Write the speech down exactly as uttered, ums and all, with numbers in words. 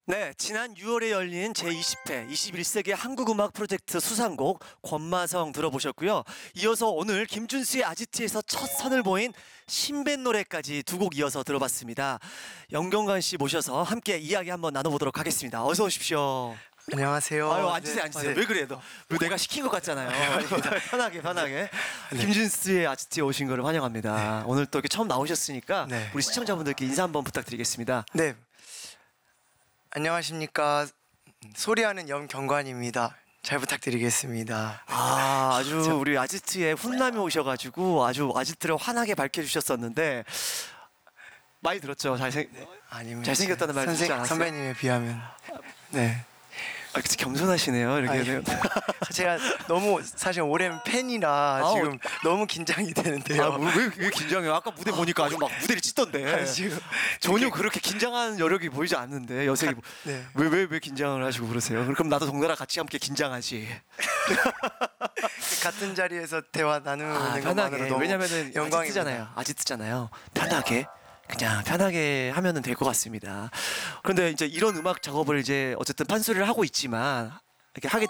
네, 지난 유월에 열린 제이십 회 이십일 세기 한국음악 프로젝트 수상곡 권마성 들어보셨고요. 이어서 오늘 김준수의 아지트에서 첫 선을 보인 신밴 노래까지 두 곡 이어서 들어봤습니다. 영경관 씨 모셔서 함께 이야기 한번 나눠보도록 하겠습니다. 어서 오십시오. 안녕하세요. 아유, 앉으세요, 네. 앉으세요. 아, 네. 왜 그래요? 너, 왜 내가 시킨 것 같잖아요. 편하게, 편하게. 김준수의 아지트에 오신 거를 환영합니다. 오늘 또 이렇게 처음 나오셨으니까 네. 우리 시청자분들께 인사 한번 부탁드리겠습니다. 네. 안녕하십니까. 소리하는 염경관입니다. 잘 부탁드리겠습니다. 아, 아주 우리 아지트에 훈남이 오셔가지고 아주 아지트를 환하게 밝혀주셨었는데 많이 들었죠? 잘생 아니면 잘생겼다는 말 듣지 않았어요? 선배님에 비하면 네. 아, 그치, 겸손하시네요. 이렇게 아니, 제가 너무 사실 오랜 팬이라 아, 지금 너무 긴장이 되는데요. 아, 왜, 왜 긴장해요? 아까 무대 보니까 아주 막 무대를 찢던데. 아니, 지금 전혀 그렇게 긴장하는 여력이 보이지 않는데 여색이 네. 왜 왜 왜 긴장을 하시고 그러세요? 그럼 나도 동네랑 같이 함께 긴장하지. 같은 자리에서 대화 나누는 아, 것만으로 편하게. 너무 왜냐면은 영광입니다. 아지트잖아요. 아지트잖아요. 편하게. 그냥 편하게 하면은 될 것 같습니다. 그런데 이제 이런 음악 작업을 이제 어쨌든 판소리를 하고 있지만 이렇게 하게